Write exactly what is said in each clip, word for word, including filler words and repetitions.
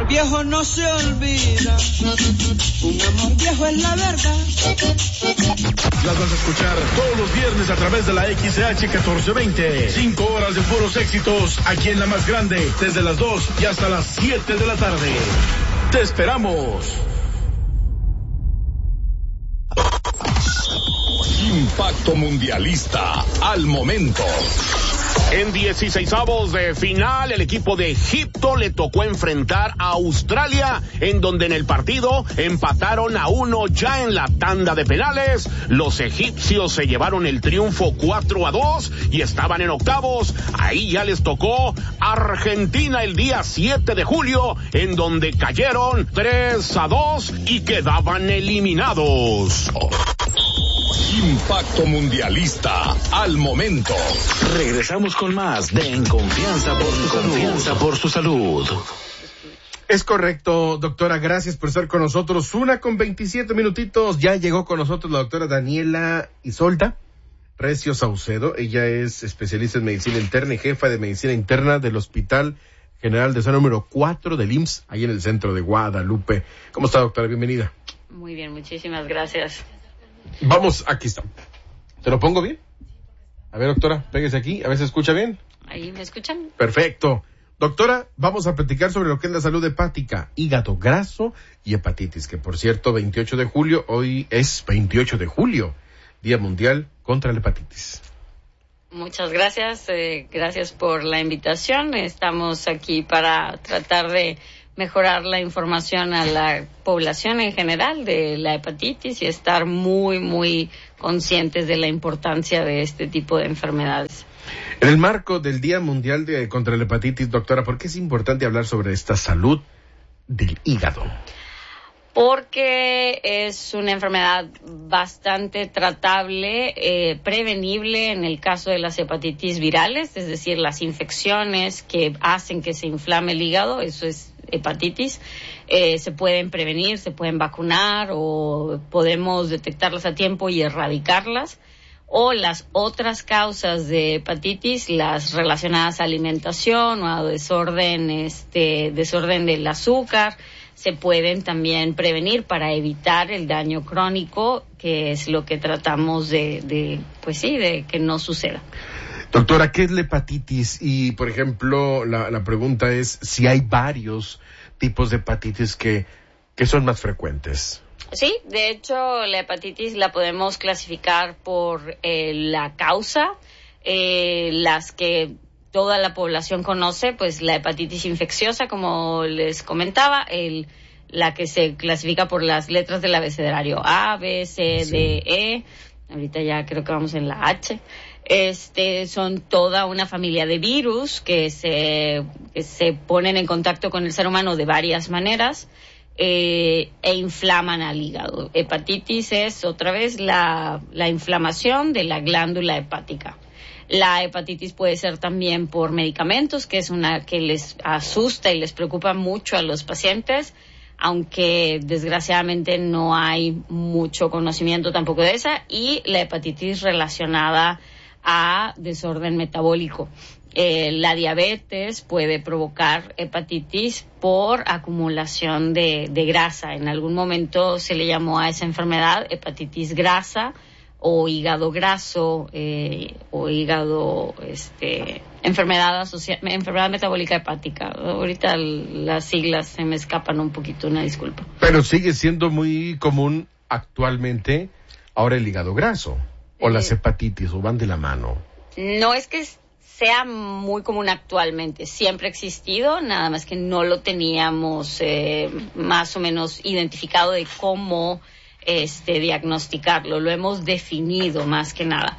amor viejo no se olvida, un amor viejo es la verdad. Las vas a escuchar todos los viernes a través de la X H catorce veinte. Cinco horas de puros éxitos aquí en la más grande, desde las dos y hasta las siete de la tarde. ¡Te esperamos! Impacto Mundialista al momento. En dieciseisavos de final, el equipo de Egipto le tocó enfrentar a Australia, en donde en el partido empataron a uno ya en la tanda de penales. Los egipcios se llevaron el triunfo cuatro a dos y estaban en octavos. Ahí ya les tocó Argentina el día siete de julio, en donde cayeron tres a dos y quedaban eliminados. Impacto Mundialista al momento. Regresamos con más de En Confianza por tu Confianza por su salud. Es correcto, doctora, gracias por estar con nosotros. Una con veintisiete minutitos, ya llegó con nosotros la doctora Daniela Isolda Recio Saucedo. Ella es especialista en medicina interna y jefa de medicina interna del Hospital General de Salud número cuatro del I M S S, ahí en el centro de Guadalupe. ¿Cómo está, doctora? Bienvenida. Muy bien, muchísimas gracias. Vamos, aquí está. ¿Te lo pongo bien? A ver, doctora, pégese aquí, a ver si escucha bien. ¿Ahí me escuchan? Perfecto. Doctora, vamos a platicar sobre lo que es la salud hepática, hígado graso y hepatitis, que por cierto, veintiocho de julio, hoy es veintiocho de julio, Día Mundial contra la Hepatitis. Muchas gracias, eh, gracias por la invitación. Estamos aquí para tratar de mejorar la información a la población en general de la hepatitis y estar muy, muy conscientes de la importancia de este tipo de enfermedades. En el marco del Día Mundial de, contra la Hepatitis, doctora, ¿por qué es importante hablar sobre esta salud del hígado? Porque es una enfermedad bastante tratable, eh, prevenible en el caso de las hepatitis virales, es decir, las infecciones que hacen que se inflame el hígado, eso es hepatitis, eh, se pueden prevenir, se pueden vacunar o podemos detectarlas a tiempo y erradicarlas. O las otras causas de hepatitis, las relacionadas a alimentación o a desorden, este, desorden del azúcar, se pueden también prevenir para evitar el daño crónico, que es lo que tratamos de, de pues sí, de que no suceda. Doctora, ¿qué es la hepatitis? Y, por ejemplo, la, la pregunta es si hay varios tipos de hepatitis que, que son más frecuentes. Sí, de hecho, la hepatitis la podemos clasificar por eh, la causa, eh, las que toda la población conoce, pues la hepatitis infecciosa, como les comentaba, el, la que se clasifica por las letras del abecedario A, B, C, sí. D, E, ahorita ya creo que vamos en la H. Este, son toda una familia de virus que se, que se ponen en contacto con el ser humano de varias maneras. Eh, e inflaman al hígado. Hepatitis es otra vez la, la inflamación de la glándula hepática. La hepatitis puede ser también por medicamentos, que es una que les asusta y les preocupa mucho a los pacientes, aunque desgraciadamente no hay mucho conocimiento tampoco de esa, y la hepatitis relacionada a desorden metabólico. Eh, la diabetes puede provocar hepatitis por acumulación de, de grasa. En algún momento se le llamó a esa enfermedad hepatitis grasa o hígado graso eh, o hígado, este, enfermedad asocia- enfermedad metabólica hepática. Ahorita las siglas se me escapan un poquito, una disculpa. Pero sigue siendo muy común actualmente ahora el hígado graso o eh, las hepatitis, o van de la mano. No es que sea muy común actualmente, siempre ha existido, nada más que no lo teníamos eh, más o menos identificado de cómo este, diagnosticarlo, lo hemos definido más que nada.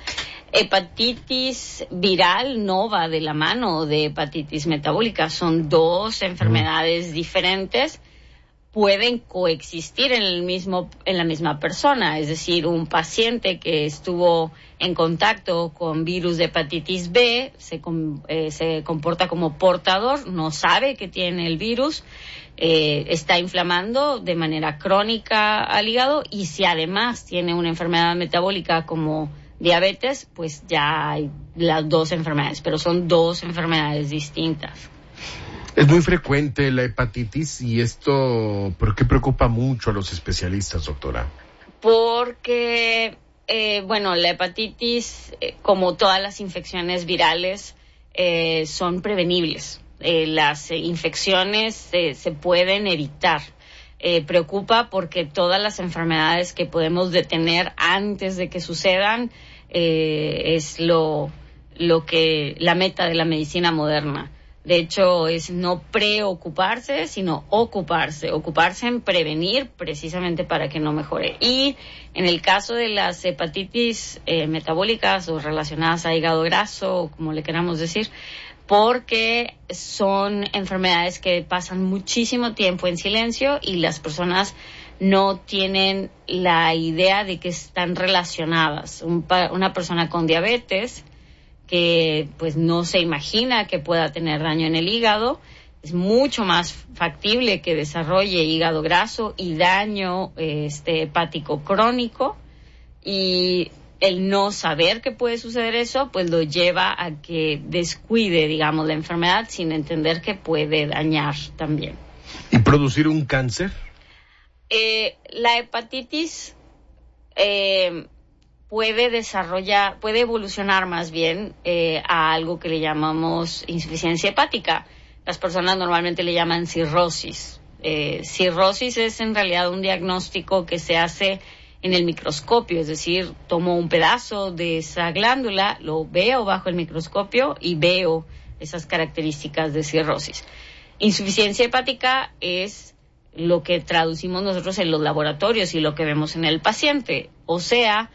Hepatitis viral no va de la mano de hepatitis metabólica, son dos enfermedades diferentes, pueden coexistir en el mismo, en la misma persona, es decir, un paciente que estuvo en contacto con virus de hepatitis B se, eh, se comporta como portador, no sabe que tiene el virus, eh, está inflamando de manera crónica al hígado, y si además tiene una enfermedad metabólica como diabetes, pues ya hay las dos enfermedades, pero son dos enfermedades distintas. Es muy frecuente la hepatitis y esto, ¿por qué preocupa mucho a los especialistas, doctora? Porque, eh, bueno, la hepatitis, eh, como todas las infecciones virales, eh, son prevenibles. Eh, las eh, infecciones eh, se pueden evitar. Eh, preocupa porque todas las enfermedades que podemos detener antes de que sucedan eh, es lo, lo que la meta de la medicina moderna. De hecho, es no preocuparse, sino ocuparse. Ocuparse en prevenir precisamente para que no mejore. Y en el caso de las hepatitis eh, metabólicas o relacionadas a hígado graso, o como le queramos decir, porque son enfermedades que pasan muchísimo tiempo en silencio y las personas no tienen la idea de que están relacionadas. Un pa- una persona con diabetes que pues no se imagina que pueda tener daño en el hígado, es mucho más factible que desarrolle hígado graso y daño este, hepático crónico, y el no saber que puede suceder eso, pues lo lleva a que descuide, digamos, la enfermedad sin entender que puede dañar también. ¿Y producir un cáncer? Eh, la hepatitis eh, puede desarrollar, puede evolucionar más bien eh, a algo que le llamamos insuficiencia hepática. Las personas normalmente le llaman cirrosis. Eh, cirrosis es en realidad un diagnóstico que se hace en el microscopio, es decir, tomo un pedazo de esa glándula, lo veo bajo el microscopio y veo esas características de cirrosis. Insuficiencia hepática es lo que traducimos nosotros en los laboratorios y lo que vemos en el paciente, o sea,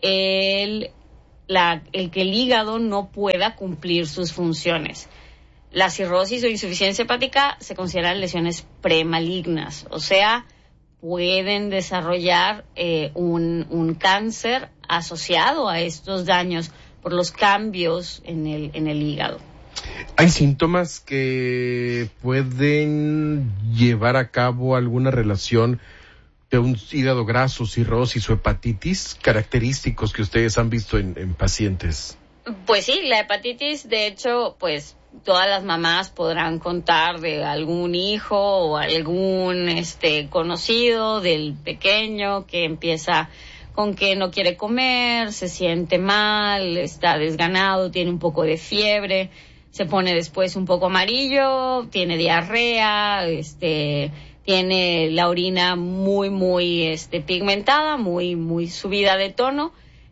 el, la, el que el hígado no pueda cumplir sus funciones. La cirrosis o insuficiencia hepática se consideran lesiones premalignas, o sea, pueden desarrollar eh, un, un cáncer asociado a estos daños por los cambios en el, en el hígado. ¿Hay síntomas que pueden llevar a cabo alguna relación de un hígado graso, cirrosis o hepatitis, característicos que ustedes han visto en, en pacientes? Pues sí, la hepatitis, de hecho, pues todas las mamás podrán contar de algún hijo o algún este conocido del pequeño que empieza con que no quiere comer, se siente mal, está desganado, tiene un poco de fiebre, se pone después un poco amarillo, tiene diarrea, este tiene la orina muy muy este pigmentada, muy muy subida de tono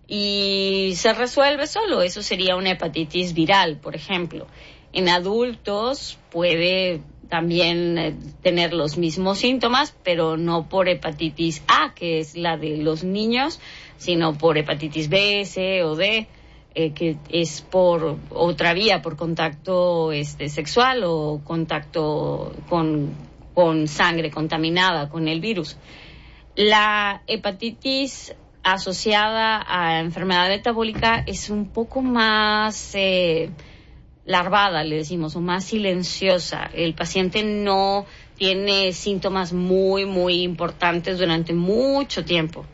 y se resuelve solo. Eso sería una hepatitis viral, por ejemplo. En adultos puede también eh, tener los mismos síntomas, pero no por hepatitis A, que es la de los niños, sino por hepatitis B, C o D, eh, que es por otra vía, por contacto este, sexual o contacto con, con sangre contaminada con el virus. La hepatitis asociada a enfermedad metabólica es un poco más Eh, larvada, le decimos, o más silenciosa. El paciente no tiene síntomas muy, muy importantes durante mucho tiempo.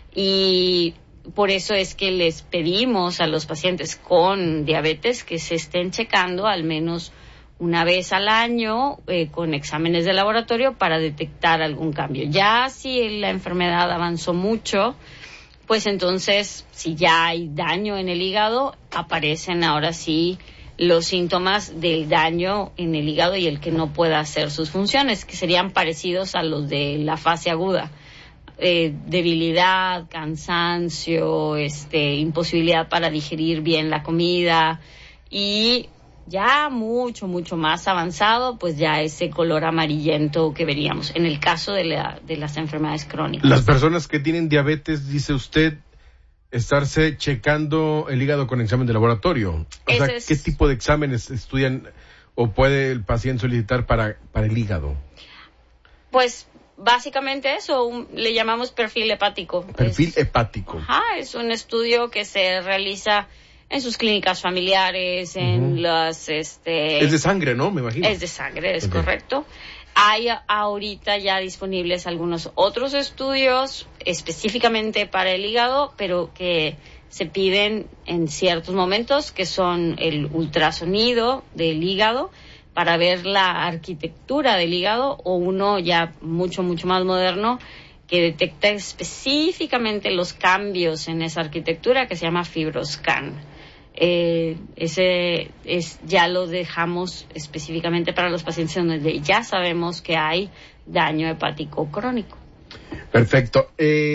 Y por eso es que les pedimos a los pacientes con diabetes que se estén checando al menos una vez al año eh, con exámenes de laboratorio para detectar algún cambio. Ya si la enfermedad avanzó mucho, pues entonces, si ya hay daño en el hígado, aparecen ahora sí los síntomas del daño en el hígado y el que no pueda hacer sus funciones, que serían parecidos a los de la fase aguda. Eh, debilidad, cansancio, este, imposibilidad para digerir bien la comida, y ya mucho, mucho más avanzado, pues ya ese color amarillento que veríamos en el caso de, la, de las enfermedades crónicas. Las personas que tienen diabetes, dice usted, estarse checando el hígado con examen de laboratorio. O sea, es... ¿qué tipo de exámenes estudian o puede el paciente solicitar para, para el hígado? Pues básicamente eso, un, le llamamos perfil hepático. Perfil es, hepático. Ajá, es un estudio que se realiza en sus clínicas familiares, en uh-huh. las... este Es de sangre, ¿no? Me imagino. Es de sangre, es okay. correcto. Hay ahorita ya disponibles algunos otros estudios específicamente para el hígado, pero que se piden en ciertos momentos, que son el ultrasonido del hígado, para ver la arquitectura del hígado, o uno ya mucho, mucho más moderno, que detecta específicamente los cambios en esa arquitectura, que se llama FibroScan. Eh, ese es ya lo dejamos específicamente para los pacientes donde ya sabemos que hay daño hepático crónico. Perfecto.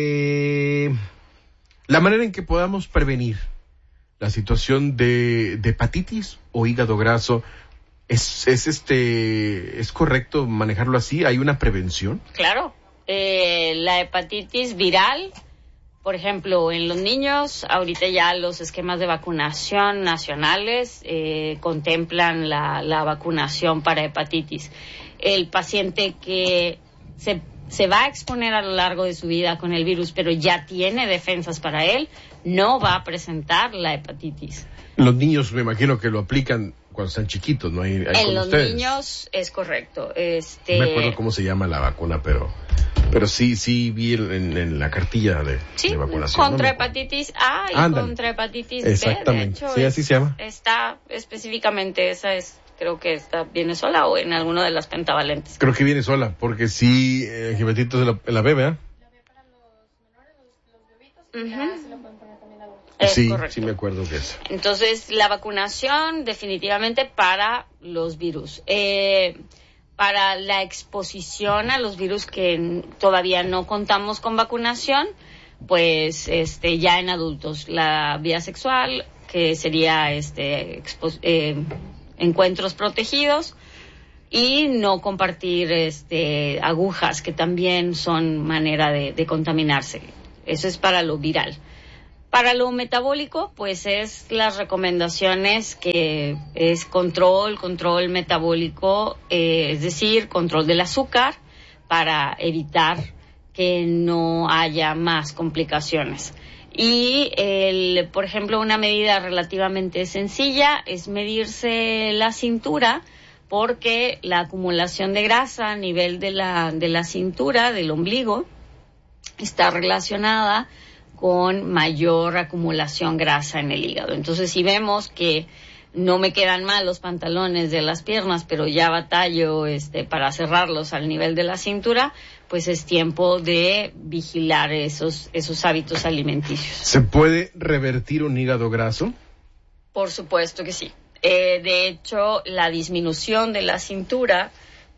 Eh, la manera en que podamos prevenir la situación de, de hepatitis o hígado graso, ¿es, es este es correcto manejarlo así? ¿Hay una prevención? Claro. Eh, la hepatitis viral, por ejemplo, en los niños, ahorita ya los esquemas de vacunación nacionales eh, contemplan la, la vacunación para hepatitis. El paciente que se, se va a exponer a lo largo de su vida con el virus, pero ya tiene defensas para él, no va a presentar la hepatitis. Los niños me imagino que lo aplican cuando están chiquitos, ¿no? Hay, hay en los ustedes. Niños es correcto. Este... No me acuerdo cómo se llama la vacuna, pero... Pero sí, sí vi en, en la cartilla de, sí, de vacunación. Contra ¿no? hepatitis A y Ándale. Contra hepatitis B. Exactamente. De hecho, sí, es, así se llama. Está específicamente, esa es, creo que está, viene sola o en alguna de las pentavalentes. Creo que viene sola, porque sí, eh, hepatitis de la, la B, ¿verdad? La B para los menores, los, los bebitos, Uh-huh. ya se lo pueden poner también a los... Es sí, correcto. sí me acuerdo de eso. Entonces, la vacunación definitivamente para los virus. Eh, para la exposición a los virus que todavía no contamos con vacunación, pues este ya en adultos, la vía sexual, que sería este expo- eh, encuentros protegidos, y no compartir este agujas, que también son manera de, de contaminarse. Eso es para lo viral. Para lo metabólico, pues es las recomendaciones que es control, control metabólico, eh, es decir, control del azúcar para evitar que no haya más complicaciones. Y, el, por ejemplo, una medida relativamente sencilla es medirse la cintura, porque la acumulación de grasa a nivel de la, de la cintura, del ombligo, está relacionada con mayor acumulación grasa en el hígado. Entonces, si vemos que no me quedan mal los pantalones de las piernas, pero ya batallo este, para cerrarlos al nivel de la cintura, pues es tiempo de vigilar esos, esos hábitos alimenticios. ¿Se puede revertir un hígado graso? Por supuesto que sí. Eh, de hecho, la disminución de la cintura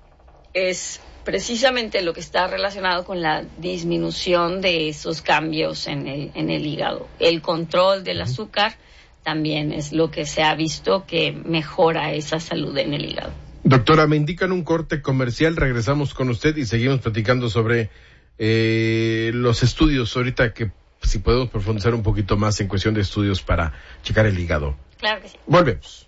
es precisamente lo que está relacionado con la disminución de esos cambios en el, en el hígado. El control del azúcar también es lo que se ha visto que mejora esa salud en el hígado. Doctora, me indican un corte comercial, regresamos con usted y seguimos platicando sobre eh, los estudios, ahorita que si podemos profundizar un poquito más en cuestión de estudios para checar el hígado. Claro que sí. Volvemos.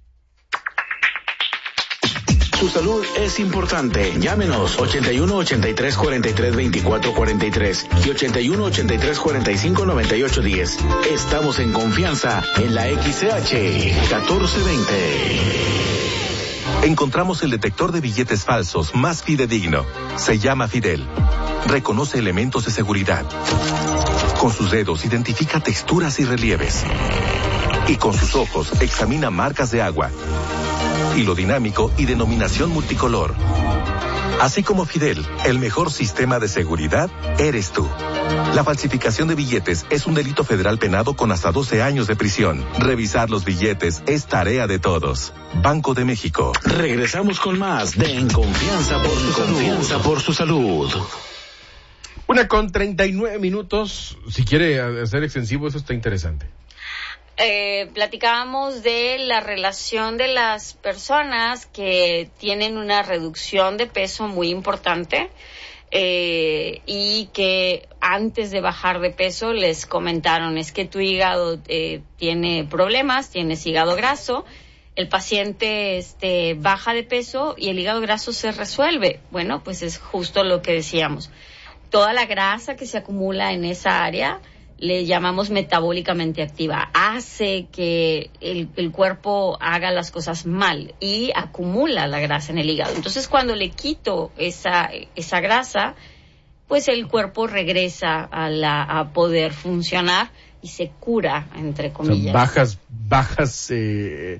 Su salud es importante. Llámenos ochenta y uno, ochenta y tres, cuarenta y tres, veinticuatro, cuarenta y tres y ochenta y uno, ochenta y tres, cuarenta y cinco, noventa y ocho, diez. Estamos en confianza en la X C H catorce veinte. Encontramos el detector de billetes falsos más fidedigno. Se llama Fidel. Reconoce elementos de seguridad. Con sus dedos identifica texturas y relieves. Y con sus ojos examina marcas de agua. Hilo dinámico y denominación multicolor. Así como Fidel, el mejor sistema de seguridad eres tú. La falsificación de billetes es un delito federal penado con hasta doce años de prisión. Revisar los billetes es tarea de todos. Banco de México. Regresamos con más de En Confianza por su Confianza por su salud. Una con treinta y nueve minutos. Si quiere hacer extensivo, eso está interesante. Eh, platicábamos de la relación de las personas que tienen una reducción de peso muy importante eh, y que antes de bajar de peso les comentaron, es que tu hígado eh, tiene problemas, tienes hígado graso. El paciente este, baja de peso y el hígado graso se resuelve. Bueno, pues es justo lo que decíamos. Toda la grasa que se acumula en esa área le llamamos metabólicamente activa, hace que el, el cuerpo haga las cosas mal y acumula la grasa en el hígado. Entonces, cuando le quito esa, esa grasa, pues el cuerpo regresa a, la, a poder funcionar y se cura, entre comillas. O sea, bajas, bajas, eh,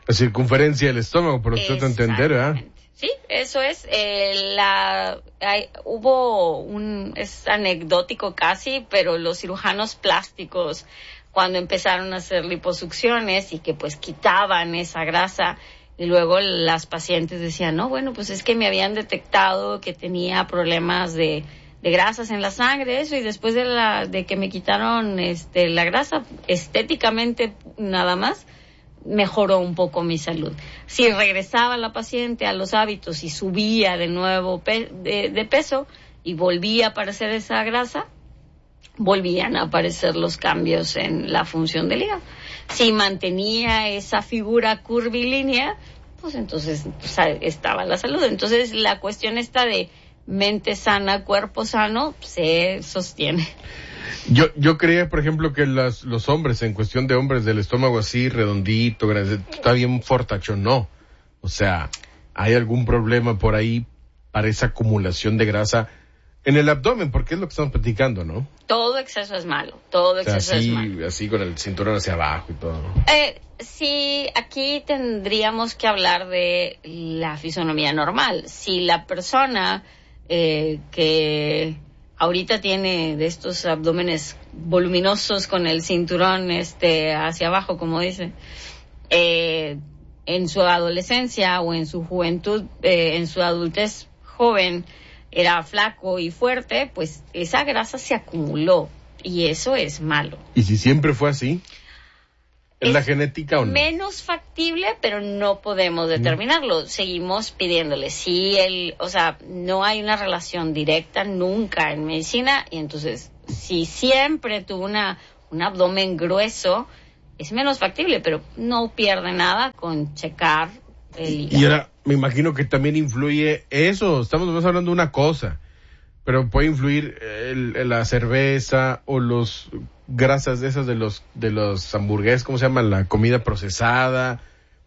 La circunferencia del estómago, por usted entender, ¿verdad? Sí, eso es. Eh, la hay, hubo un, es anecdótico casi, pero los cirujanos plásticos, cuando empezaron a hacer liposucciones y que pues quitaban esa grasa, y luego las pacientes decían, no, bueno, pues es que me habían detectado que tenía problemas de, de grasas en la sangre, eso, y después de la de que me quitaron este la grasa, estéticamente nada más, mejoró un poco mi salud. Si regresaba la paciente a los hábitos y subía de nuevo pe- de, de peso y volvía a aparecer esa grasa, volvían a aparecer los cambios en la función del hígado. Si mantenía esa figura curvilínea, pues entonces pues, estaba la salud. Entonces la cuestión esta de mente sana, cuerpo sano, se sostiene. Yo yo creía, por ejemplo, que las, los hombres, en cuestión de hombres del estómago así, redondito, grande, está bien fortachón, no. O sea, hay algún problema por ahí para esa acumulación de grasa en el abdomen, porque es lo que estamos platicando, ¿no? Todo exceso es malo, todo o sea, exceso así, es malo. Así con el cinturón hacia abajo y todo, ¿no? Eh, sí, aquí tendríamos que hablar de la fisonomía normal. Si la persona eh, que ahorita tiene de estos abdómenes voluminosos con el cinturón este hacia abajo, como dice, eh, en su adolescencia o en su juventud, eh, en su adultez joven, era flaco y fuerte, pues esa grasa se acumuló y eso es malo. ¿Y si siempre fue así? ¿Es, ¿Es la genética o no? Menos factible, pero no podemos determinarlo. Seguimos pidiéndole. Sí, el, o sea, no hay una relación directa nunca en medicina, y entonces si siempre tuvo una un abdomen grueso, es menos factible, pero no pierde nada con checar el hígado. Y ahora, me imagino que también influye eso. Estamos nomás hablando de una cosa, pero puede influir el, el, la cerveza o los grasas de esas de los de los hamburguesas, ¿cómo se llama? La comida procesada,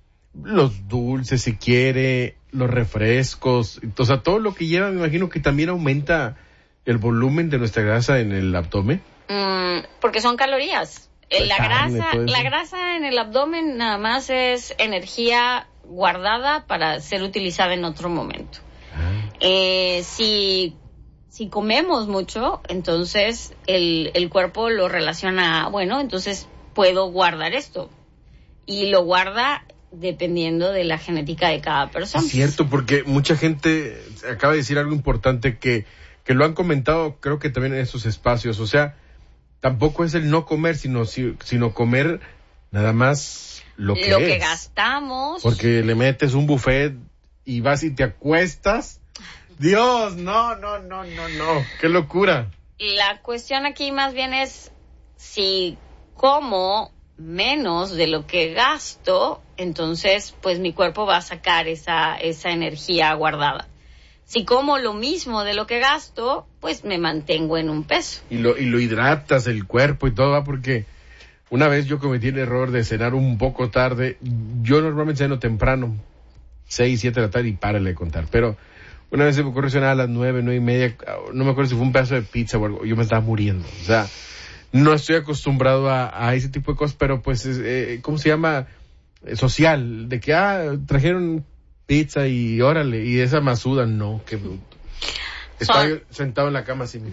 los dulces si quiere, los refrescos, o sea, todo lo que lleva, me imagino que también aumenta el volumen de nuestra grasa en el abdomen. Mm, porque son calorías. Pues la carne, grasa, la grasa en el abdomen nada más es energía guardada para ser utilizada en otro momento. Ah. Eh, si si comemos mucho, entonces el, el cuerpo lo relaciona, bueno, entonces puedo guardar esto. Y lo guarda dependiendo de la genética de cada persona. Es cierto, porque mucha gente acaba de decir algo importante que, que lo han comentado, creo que también en esos espacios. O sea, tampoco es el no comer, sino, sino comer nada más lo que Lo es. que gastamos. Porque le metes un buffet y vas y te acuestas. Dios, no, no, no, no, no, qué locura. La cuestión aquí más bien es si como menos de lo que gasto, entonces pues mi cuerpo va a sacar esa esa energía guardada. Si como lo mismo de lo que gasto, pues me mantengo en un peso. Y lo y lo hidratas el cuerpo y todo, va, porque una vez yo cometí el error de cenar un poco tarde. Yo normalmente ceno temprano, seis, siete de la tarde, y párale de contar, pero una vez se me ocurrió cenar a las nueve, nueve y media, no me acuerdo si fue un pedazo de pizza o algo, yo me estaba muriendo. O sea, no estoy acostumbrado a, a ese tipo de cosas, pero pues, eh, ¿cómo se llama? Eh, social, de que, ah, trajeron pizza y órale, y esa masuda, no, qué bruto. Estaba yo sentado en la cama así.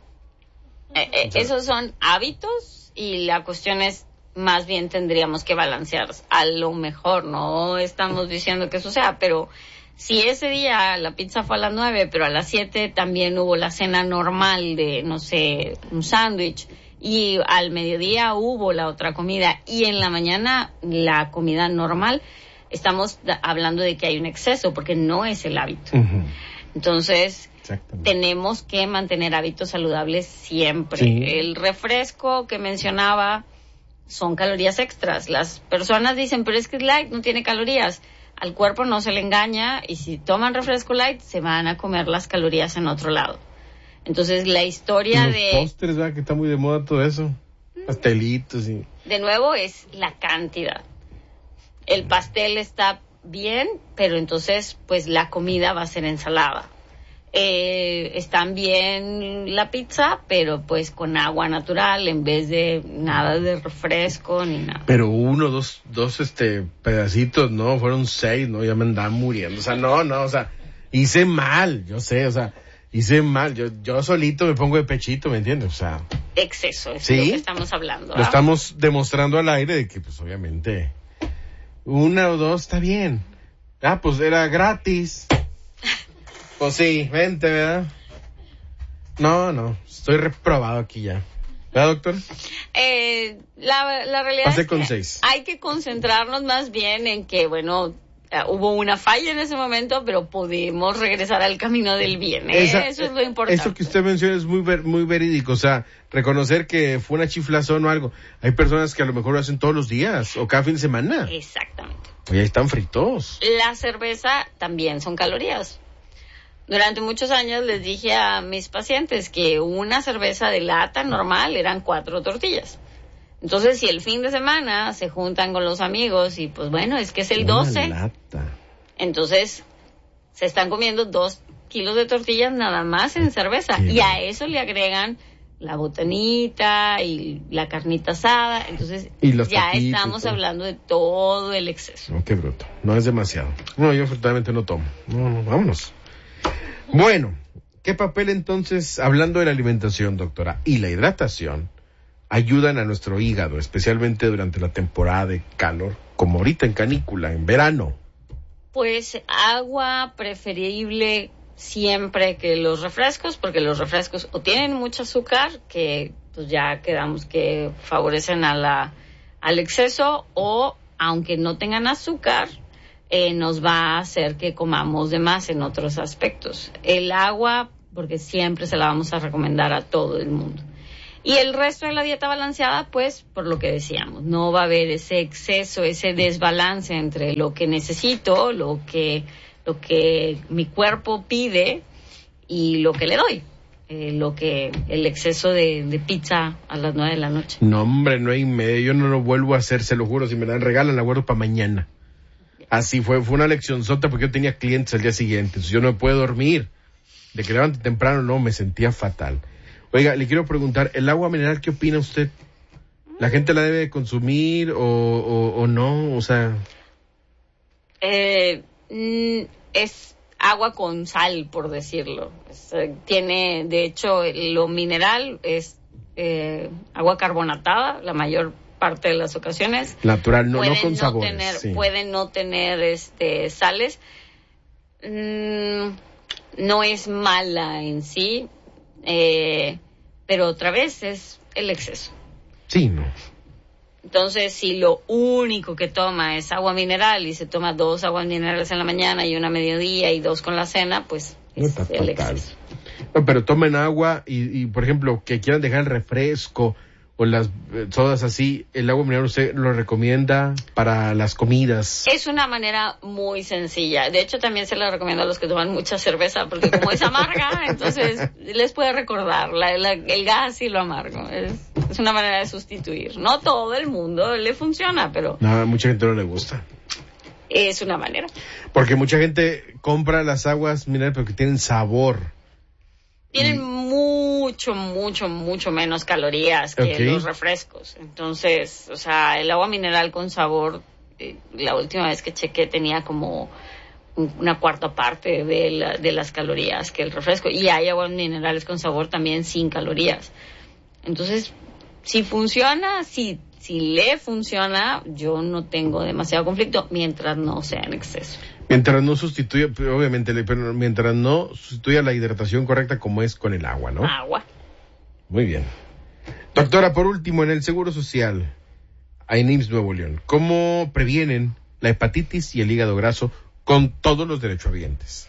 Eh, eh, esos son hábitos y la cuestión es, más bien tendríamos que balancear. A lo mejor no estamos diciendo que eso sea, pero si ese día la pizza fue a las nueve, pero a las siete también hubo la cena normal de, no sé, un sándwich, y al mediodía hubo la otra comida, y en la mañana la comida normal, estamos hablando de que hay un exceso, porque no es el hábito. Uh-huh. Entonces, tenemos que mantener hábitos saludables siempre. Sí. El refresco que mencionaba son calorías extras. Las personas dicen, pero es que es light, no tiene calorías. Al cuerpo no se le engaña, y si toman refresco light, se van a comer las calorías en otro lado. Entonces, la historia los de... Los postres, ¿verdad? Que está muy de moda todo eso. Pastelitos y... De nuevo, es la cantidad. El pastel está bien, pero entonces, pues, la comida va a ser ensalada. Eh, están bien la pizza, pero pues con agua natural en vez de nada de refresco ni nada. Pero uno, dos, dos este pedacitos, no, fueron seis, no, ya me andaban muriendo. O sea, no, no, o sea, hice mal, yo sé, o sea, hice mal. Yo, yo solito me pongo de pechito, ¿me entiendes? O sea. Exceso, es ¿sí? lo que estamos hablando. Lo ¿ah? estamos demostrando al aire de que, pues, obviamente, una o dos está bien. Ah, pues era gratis. Pues sí, vente, ¿verdad? No, no, estoy reprobado aquí ya. ¿Verdad, doctor? Eh, la, la realidad Pasé es con que seis. hay que concentrarnos más bien en que, bueno, uh, hubo una falla en ese momento, pero podemos regresar al camino del bien. ¿eh? Esa, eso es lo importante. Eso que usted menciona es muy ver, muy verídico, o sea, reconocer que fue una chiflazón o algo. Hay personas que a lo mejor lo hacen todos los días o cada fin de semana. Exactamente. Y ahí están fritos. La cerveza también son calorías. Durante muchos años les dije a mis pacientes que una cerveza de lata normal eran cuatro tortillas. Entonces, si el fin de semana se juntan con los amigos y pues bueno, es que es el doce. Una lata. Entonces, se están comiendo dos kilos de tortillas nada más en cerveza. Qué y a eso le agregan la botanita y la carnita asada. Entonces, Y los ya taquitos, estamos todo. hablando de todo el exceso. No, qué bruto. No es demasiado. No, yo afortunadamente no tomo. No, no, vámonos. Bueno, ¿qué papel entonces, hablando de la alimentación, doctora, y la hidratación, ayudan a nuestro hígado, especialmente durante la temporada de calor, como ahorita en canícula, en verano? Pues agua preferible siempre que los refrescos, porque los refrescos o tienen mucho azúcar, que pues ya quedamos que favorecen a la, al exceso, o aunque no tengan azúcar, eh, nos va a hacer que comamos de más en otros aspectos. El agua, porque siempre se la vamos a recomendar a todo el mundo. Y el resto de la dieta balanceada, pues, por lo que decíamos, no va a haber ese exceso, ese desbalance entre lo que necesito, lo que, lo que mi cuerpo pide y lo que le doy. Eh, lo que, el exceso de, de pizza a las nueve de la noche. No, hombre, no hay medio, yo no lo vuelvo a hacer, se lo juro, si me la regalan la guardo para mañana. Así fue, fue una lección sota porque yo tenía clientes al día siguiente, entonces yo no me puedo dormir. De que levante temprano, no, me sentía fatal. Oiga, le quiero preguntar, ¿el agua mineral qué opina usted? ¿La gente la debe de consumir o, o, o no? O sea... Eh, mm, es agua con sal, por decirlo. Es, eh, tiene, de hecho, lo mineral es eh, agua carbonatada, la mayor parte de las ocasiones. Natural, no, pueden no con no sabores. Tener, Sí. Pueden no tener este sales. Mm, no es mala en sí, eh, pero otra vez es el exceso. Sí, no. Entonces, si lo único que toma es agua mineral y se toma dos aguas minerales en la mañana y una a mediodía y dos con la cena, pues No es está el fatal. exceso. No, pero tomen agua y, y, por ejemplo, que quieran dejar el refresco o las eh, sodas así, ¿el agua mineral usted lo recomienda para las comidas? Es una manera muy sencilla. De hecho, también se la recomiendo a los que toman mucha cerveza, porque como es amarga, entonces les puede recordar la, la, el gas y lo amargo. Es, es una manera de sustituir. No todo el mundo le funciona, pero No, a mucha gente no le gusta. es una manera. Porque mucha gente compra las aguas minerales porque tienen sabor. Tienen mucho, mucho, mucho menos calorías que Okay. los refrescos. Entonces, o sea, el agua mineral con sabor, eh, la última vez que chequé tenía como un- una cuarta parte de, la, de las calorías que el refresco. Y hay aguas minerales con sabor también sin calorías. Entonces, si funciona, si, si le funciona, yo no tengo demasiado conflicto mientras no sea en exceso. Mientras no sustituya, obviamente, le- pero mientras no sustituya la hidratación correcta como es con el agua, ¿no? Agua. Muy bien. Doctora, por último, en el Seguro Social, en I M S S Nuevo León, ¿cómo previenen la hepatitis y el hígado graso con todos los derechohabientes?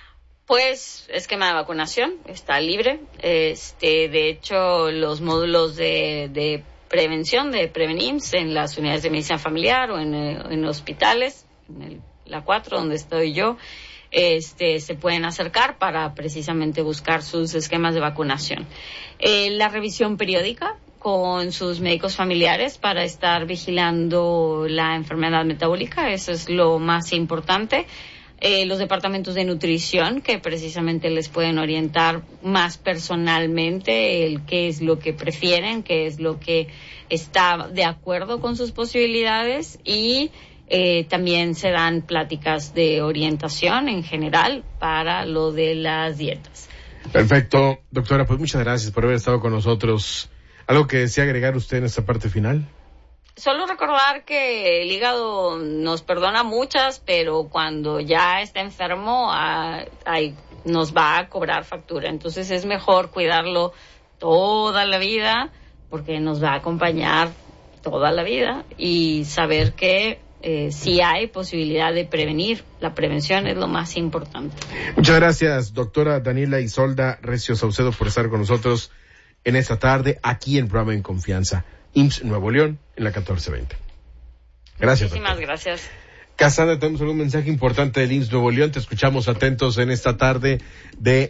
Pues esquema de vacunación está libre. Este, de hecho, los módulos de, de prevención de Prevenims en las unidades de medicina familiar o en, eh, en hospitales, en el, la cuatro donde estoy yo, este, se pueden acercar para precisamente buscar sus esquemas de vacunación. Eh, la revisión periódica con sus médicos familiares para estar vigilando la enfermedad metabólica, eso es lo más importante. eh, los departamentos de nutrición, que precisamente les pueden orientar más personalmente el qué es lo que prefieren, qué es lo que está de acuerdo con sus posibilidades, y eh, también se dan pláticas de orientación en general para lo de las dietas. Perfecto, doctora, pues muchas gracias por haber estado con nosotros. ¿Algo que desea agregar usted en esta parte final? Solo recordar que el hígado nos perdona muchas, pero cuando ya está enfermo, ah, ay, nos va a cobrar factura. Entonces es mejor cuidarlo toda la vida, porque nos va a acompañar toda la vida, y saber que eh, sí hay posibilidad de prevenir. La prevención es lo más importante. Muchas gracias, doctora Daniela Isolda Recio Saucedo, por estar con nosotros en esta tarde, aquí en Programa En Confianza, I M S S Nuevo León, en la catorce veinte. Gracias. Muchísimas doctora. gracias. Cassandra, tenemos algún mensaje importante del I M S S Nuevo León. Te escuchamos atentos en esta tarde de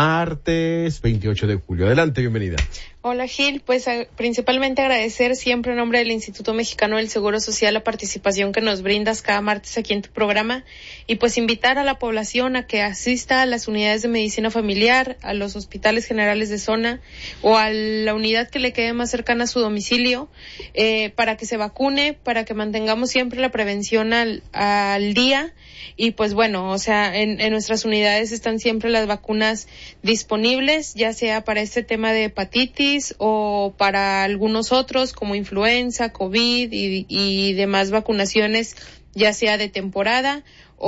martes veintiocho de julio. Adelante, bienvenida. Hola Gil, pues a, principalmente agradecer siempre en nombre del Instituto Mexicano del Seguro Social la participación que nos brindas cada martes aquí en tu programa, y pues invitar a la población a que asista a las unidades de medicina familiar, a los hospitales generales de zona o a la unidad que le quede más cercana a su domicilio, eh, para que se vacune, para que mantengamos siempre la prevención al, al día. Y pues bueno, o sea, en, en nuestras unidades están siempre las vacunas disponibles, ya sea para este tema de hepatitis o para algunos otros como influenza, COVID y, y demás vacunaciones, ya sea de temporada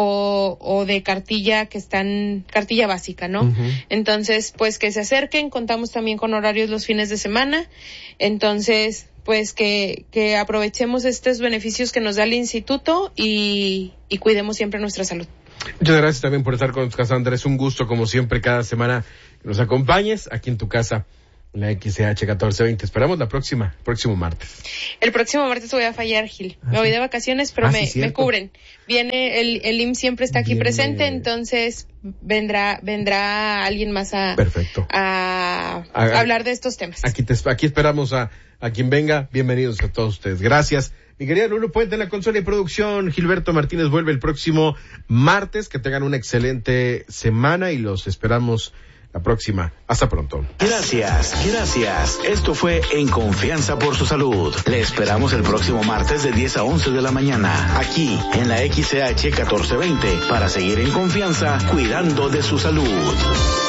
o, o de cartilla, que están, cartilla básica, ¿no? Uh-huh. Entonces, pues que se acerquen, contamos también con horarios los fines de semana, entonces pues que, que aprovechemos estos beneficios que nos da el instituto y, y cuidemos siempre nuestra salud. Muchas gracias también por estar con nosotros, Cassandra. Es un gusto, como siempre, cada semana que nos acompañes aquí en tu casa, en la X C H catorce veinte. Esperamos la próxima, próximo martes. El próximo martes voy a fallar, Gil. ¿Ah, me sí? voy de vacaciones, pero ah, me, sí, me cubren. Viene, el, el I M S S siempre está aquí Viene... presente, entonces vendrá vendrá alguien más a, Perfecto. a, a, a hablar de estos temas. Aquí, te, aquí esperamos a, a quien venga. Bienvenidos a todos ustedes. Gracias. Mi querida Lulu Puente en la consola y producción. Gilberto Martínez vuelve el próximo martes. Que tengan una excelente semana y los esperamos la próxima. Hasta pronto. Gracias, gracias. Esto fue En Confianza por su Salud. Le esperamos el próximo martes de diez a once de la mañana, aquí en la X C H catorce veinte, para seguir en confianza, cuidando de su salud.